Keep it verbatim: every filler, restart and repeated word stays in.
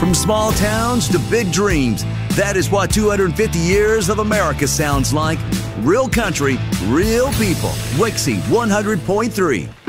From small towns to big dreams, that is what two hundred fifty years of America sounds like. Real country, real people. Wixie one hundred point three.